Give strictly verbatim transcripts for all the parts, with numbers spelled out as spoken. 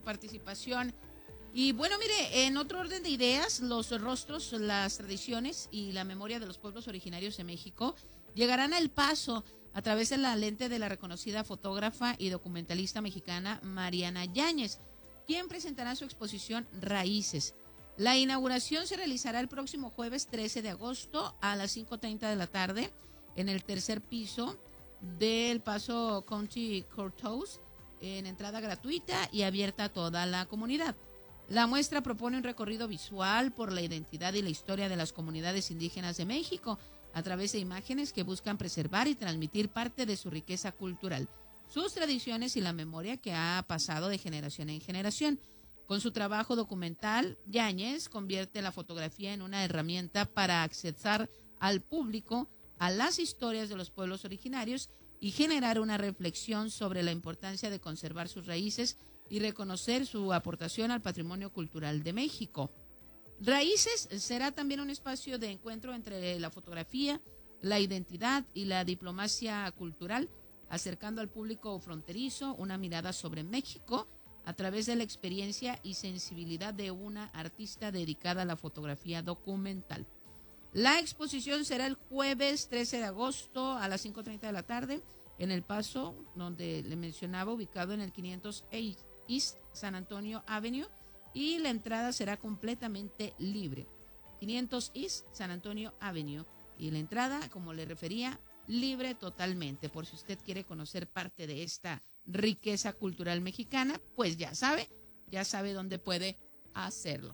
participación. Y bueno, mire, en otro orden de ideas, los rostros, las tradiciones y la memoria de los pueblos originarios de México llegarán a El Paso a través de la lente de la reconocida fotógrafa y documentalista mexicana Mariana Yáñez, quien presentará su exposición Raíces. La inauguración se realizará el próximo jueves trece de agosto a las cinco treinta de la tarde en el tercer piso del Paso County Courthouse, en entrada gratuita y abierta a toda la comunidad. La muestra propone un recorrido visual por la identidad y la historia de las comunidades indígenas de México a través de imágenes que buscan preservar y transmitir parte de su riqueza cultural, sus tradiciones y la memoria que ha pasado de generación en generación. Con su trabajo documental, Yáñez convierte la fotografía en una herramienta para acceder al público a las historias de los pueblos originarios y generar una reflexión sobre la importancia de conservar sus raíces y reconocer su aportación al patrimonio cultural de México. Raíces será también un espacio de encuentro entre la fotografía, la identidad y la diplomacia cultural, acercando al público fronterizo una mirada sobre México a través de la experiencia y sensibilidad de una artista dedicada a la fotografía documental. La exposición será el jueves trece de agosto a las cinco treinta de la tarde en El Paso, donde le mencionaba, ubicado en el quinientos East San Antonio Avenue, y la entrada será completamente libre. quinientos East San Antonio Avenue, y la entrada, como le refería, libre totalmente. Por si usted quiere conocer parte de esta riqueza cultural mexicana, pues ya sabe, ya sabe dónde puede hacerlo.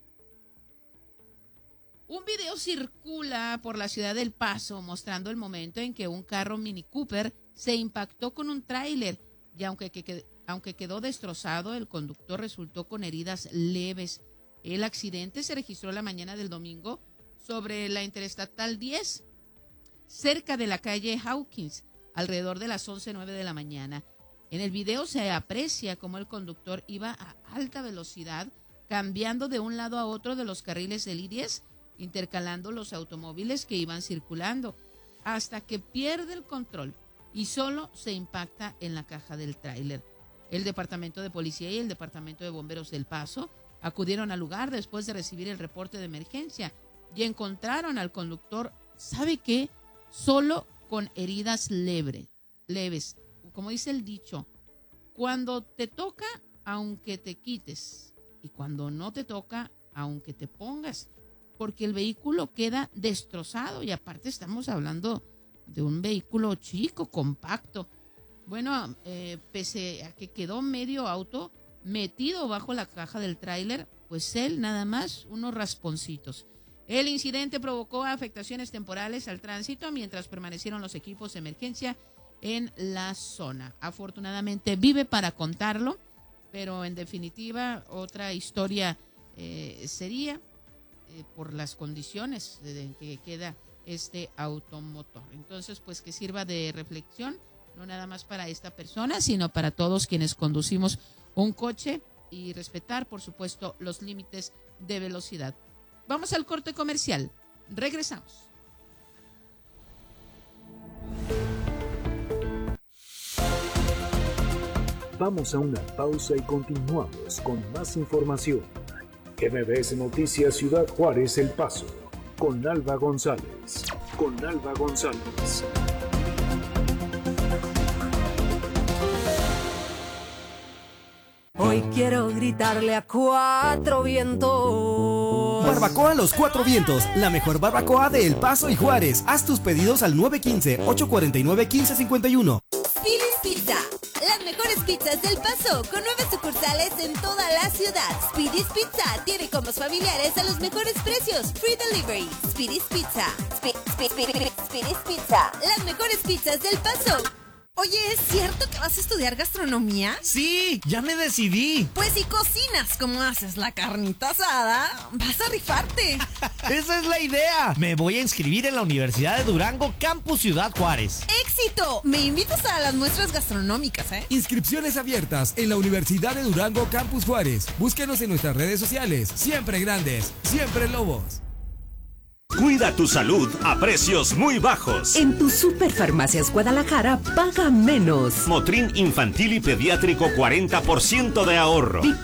Un video circula por la ciudad del Paso mostrando el momento en que un carro Mini Cooper se impactó con un tráiler y aunque, que, aunque quedó destrozado, el conductor resultó con heridas leves. El accidente se registró la mañana del domingo sobre la Interestatal diez, cerca de la calle Hawkins, alrededor de las once nueve de la mañana. En el video se aprecia cómo el conductor iba a alta velocidad, cambiando de un lado a otro de los carriles del I diez, intercalando los automóviles que iban circulando, hasta que pierde el control y solo se impacta en la caja del tráiler. El Departamento de Policía y el Departamento de Bomberos del Paso acudieron al lugar después de recibir el reporte de emergencia y encontraron al conductor, ¿sabe qué? Solo con heridas leve, leves. Como dice el dicho, cuando te toca, aunque te quites, y cuando no te toca, aunque te pongas, porque el vehículo queda destrozado y aparte estamos hablando de un vehículo chico, compacto. Bueno, eh, pese a que quedó medio auto metido bajo la caja del tráiler, pues él nada más unos rasponcitos. El incidente provocó afectaciones temporales al tránsito mientras permanecieron los equipos de emergencia en la zona. Afortunadamente vive para contarlo, pero en definitiva otra historia eh, sería eh, por las condiciones en que queda este automotor. Entonces, pues que sirva de reflexión, no nada más para esta persona, sino para todos quienes conducimos un coche y respetar, por supuesto, los límites de velocidad. Vamos al corte comercial. Regresamos. Vamos a una pausa y continuamos con más información. M B S Noticias Ciudad Juárez El Paso, con Alba González. Con Alba González. Hoy quiero gritarle a cuatro vientos. Barbacoa Los Cuatro Vientos, la mejor barbacoa de El Paso y Juárez. Haz tus pedidos al nueve uno cinco, ocho cuatro nueve, uno cinco cinco uno. Speedy's Pizza, las mejores pizzas del Paso, con nueve sucursales en toda la ciudad. Speedy's Pizza tiene combos familiares a los mejores precios. Free delivery. Speedy's Pizza. Spe- Spe- Spe- Speedy's Pizza, las mejores pizzas del Paso. Oye, ¿es cierto que vas a estudiar gastronomía? Sí, ya me decidí. Pues si cocinas como haces la carnita asada, vas a rifarte. Esa es la idea. Me voy a inscribir en la Universidad de Durango, Campus Ciudad Juárez. ¡Éxito! Me invitas a las muestras gastronómicas, ¿eh? Inscripciones abiertas en la Universidad de Durango, Campus Juárez. Búsquenos en nuestras redes sociales. Siempre grandes, siempre lobos. Cuida tu salud a precios muy bajos. En tu Superfarmacias Guadalajara, paga menos. Motrin infantil y pediátrico, cuarenta por ciento de ahorro.